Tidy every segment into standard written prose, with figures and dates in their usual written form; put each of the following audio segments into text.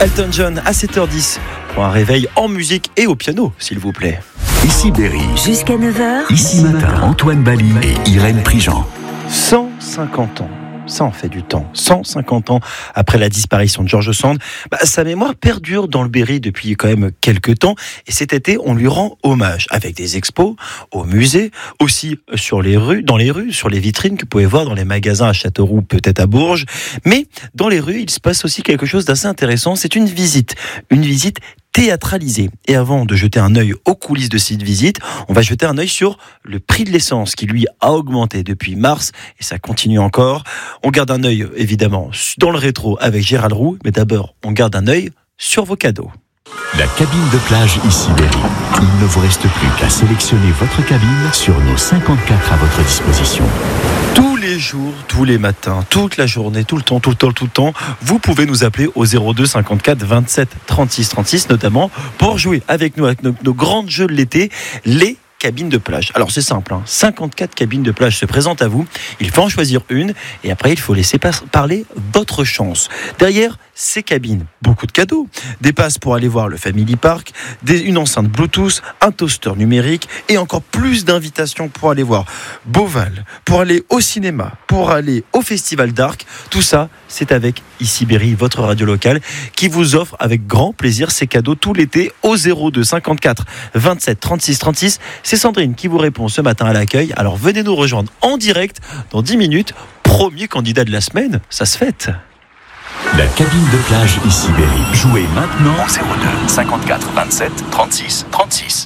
Elton John à 7h10 pour un réveil en musique et au piano, s'il vous plaît. Ici Berry. Jusqu'à 9h. Ici Matin, Antoine Bali et Irène Prigent. 150 ans. Ça en fait du temps. 150 ans après la disparition de George Sand, sa mémoire perdure dans le Berry depuis quand même quelques temps. Et cet été, on lui rend hommage avec des expos au musée, aussi dans les rues, sur les vitrines que vous pouvez voir dans les magasins à Châteauroux, peut-être à Bourges. Mais dans les rues, il se passe aussi quelque chose d'assez intéressant. C'est une visite théâtralisée. Et avant de jeter un œil aux coulisses de cette visite, on va jeter un œil sur le prix de l'essence qui lui a augmenté depuis mars et ça continue encore. On garde un œil évidemment dans le rétro avec Gérald Roux, mais d'abord on garde un œil sur vos cadeaux. La cabine de plage Ici Berry. Il ne vous reste plus qu'à sélectionner votre cabine sur nos 54 à votre disposition. Tous les jours, tous les matins, toute la journée, tout le temps, vous pouvez nous appeler au 02 54 27 36 36, notamment pour jouer avec nous, avec nos grands jeux de l'été, les cabines de plage. Alors c'est simple, 54 cabines de plage se présentent à vous, il faut en choisir une et après il faut laisser parler votre chance. Derrière ces cabines, beaucoup de cadeaux, des passes pour aller voir le Family Park, une enceinte Bluetooth, un toaster numérique et encore plus d'invitations pour aller voir Beauval, pour aller au cinéma, pour aller au Festival d'Arc. Tout ça, c'est avec Ici Berry, votre radio locale, qui vous offre avec grand plaisir ces cadeaux tout l'été au 02 54 27 36 36. C'est Sandrine qui vous répond ce matin à l'accueil. Alors venez nous rejoindre en direct dans 10 minutes. Premier candidat de la semaine, ça se fête. La cabine de plage Ici Berry. Jouez maintenant au 02 54 27 36 36.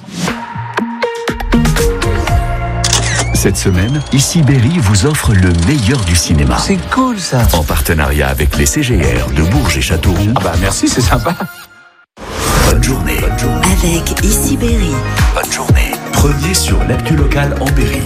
Cette semaine, Ici Berry vous offre le meilleur du cinéma. C'est cool ça. En partenariat avec les CGR de Bourges et Châteauroux. Merci, c'est sympa. Bonne journée. Avec Ici Berry. Bonne journée. Premier sur l'actu locale en Berry.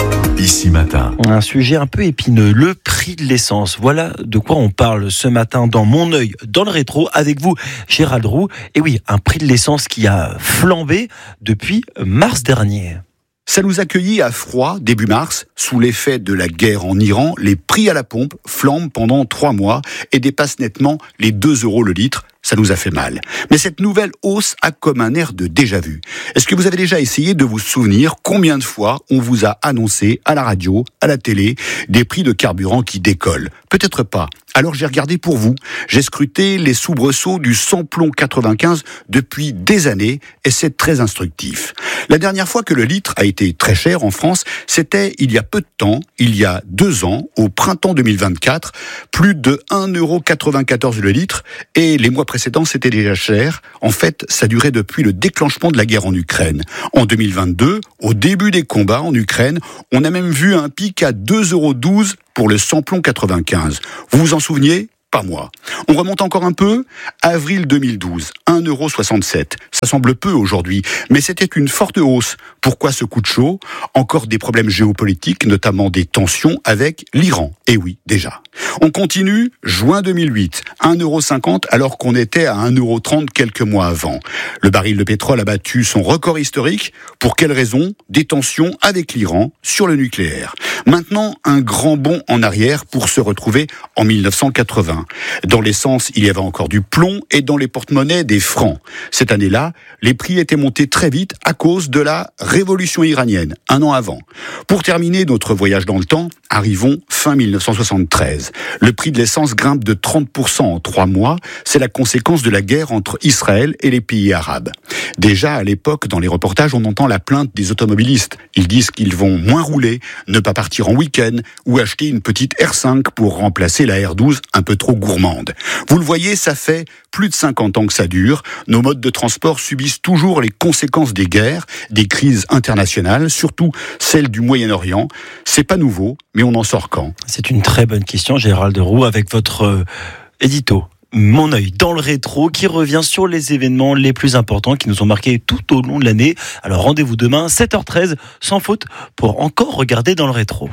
Ici Matin. Un sujet un peu épineux, le prix de l'essence. Voilà de quoi on parle ce matin dans Mon œil, dans le rétro, avec vous, Gérald Roux. Et oui, un prix de l'essence qui a flambé depuis mars dernier. Ça nous accueillit à froid, début mars. Sous l'effet de la guerre en Iran, les prix à la pompe flambent pendant 3 mois et dépassent nettement les 2 € le litre. Ça nous a fait mal. Mais cette nouvelle hausse a comme un air de déjà-vu. Est-ce que vous avez déjà essayé de vous souvenir combien de fois on vous a annoncé à la radio, à la télé, des prix de carburant qui décollent ? Peut-être pas. Alors j'ai regardé pour vous. J'ai scruté les soubresauts du samplon 95 depuis des années et c'est très instructif. La dernière fois que le litre a été très cher en France, c'était il y a peu de temps, il y a 2 ans, au printemps 2024, plus de 1,94 € le litre et les mois précédents c'était déjà cher. En fait, ça durait depuis le déclenchement de la guerre en Ukraine. En 2022, au début des combats en Ukraine, on a même vu un pic à 2,12 € pour le samplon 95. Vous vous en souveniez ? Pas moi. On remonte encore un peu. Avril 2012, 1,67 €. Ça semble peu aujourd'hui, mais c'était une forte hausse. Pourquoi ce coup de chaud ? Encore des problèmes géopolitiques, notamment des tensions avec l'Iran. Et oui, déjà. On continue, juin 2008, 1,50 € alors qu'on était à 1,30 € quelques mois avant. Le baril de pétrole a battu son record historique. Pour quelle raison ? Des tensions avec l'Iran sur le nucléaire. Maintenant, un grand bond en arrière pour se retrouver en 1980. Dans l'essence, il y avait encore du plomb et dans les porte-monnaies des francs. Cette année-là, les prix étaient montés très vite à cause de la révolution iranienne, 1 an avant. Pour terminer notre voyage dans le temps, arrivons fin 1973. Le prix de l'essence grimpe de 30% en 3 mois. C'est la conséquence de la guerre entre Israël et les pays arabes. Déjà, à l'époque, dans les reportages, on entend la plainte des automobilistes. Ils disent qu'ils vont moins rouler, ne pas partir en week-end ou acheter une petite R5 pour remplacer la R12 un peu trop gourmande. Vous le voyez, ça fait plus de 50 ans que ça dure. Nos modes de transport subissent toujours les conséquences des guerres, des crises internationales, surtout celles du Moyen-Orient. C'est pas nouveau, mais on en sort quand ? C'est une très bonne question, Gérald Roux, avec votre édito. Mon œil dans le rétro qui revient sur les événements les plus importants qui nous ont marqués tout au long de l'année. Alors rendez-vous demain, 7h13, sans faute, pour encore regarder dans le rétro.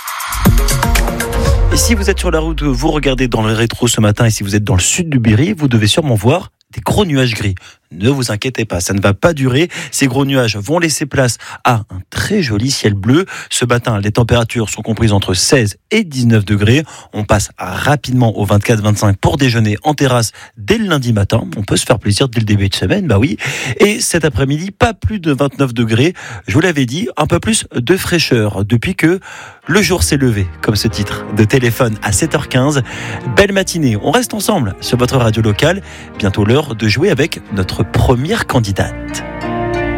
Et si vous êtes sur la route, vous regardez dans le rétro ce matin, et si vous êtes dans le sud du Berry, vous devez sûrement voir des gros nuages gris. ne vous inquiétez pas, ça ne va pas durer. Ces gros nuages vont laisser place à un très joli ciel bleu. Ce matin, les températures sont comprises entre 16 et 19 degrés. On passe rapidement au 24-25 pour déjeuner en terrasse dès le lundi matin. On peut se faire plaisir dès le début de semaine, bah oui. Et cet après-midi, pas plus de 29 degrés. Je vous l'avais dit, un peu plus de fraîcheur depuis que le jour s'est levé, comme ce titre de Téléphone à 7h15. Belle matinée, on reste ensemble sur votre radio locale. Bientôt l'heure de jouer avec notre première candidate.